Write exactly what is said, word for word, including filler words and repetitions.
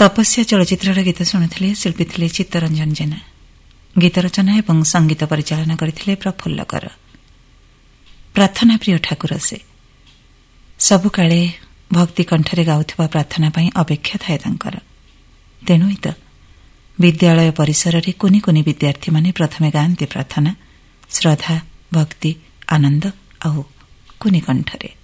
ତପସ୍ୟା ଚଳଚ୍ଚିତ୍ରର ଗୀତ ଶୁଣୁଥିଲେ। ଶିଳ୍ପୀ ଥିଲେ ଚିତ୍ତରଞ୍ଜନ ଜେନା। ଗୀତ ରଚନା ଏବଂ ସଙ୍ଗୀତ ପରିଚାଳନା କରିଥିଲେ ପ୍ରଫୁଲ୍ଲ କର। ପ୍ରାର୍ଥନା ପ୍ରିୟ ଠାକୁର ସେ ସବୁକାଳେ ଭକ୍ତି କଣ୍ଠରେ ଗାଉଥିବା ପ୍ରାର୍ଥନା ପାଇଁ ଅପେକ୍ଷା ଥାଏ ତାଙ୍କର। ତେଣୁ ତ ବିଦ୍ୟାଳୟ ପରିସରରେ କୁନି କୁନି ବିଦ୍ୟାର୍ଥୀମାନେ ପ୍ରଥମେ ଗାଆନ୍ତି ପ୍ରାର୍ଥନା ଶ୍ରଦ୍ଧା, ଭକ୍ତି, ଆନନ୍ଦ ଆଉ କୁନି କଣ୍ଠରେ।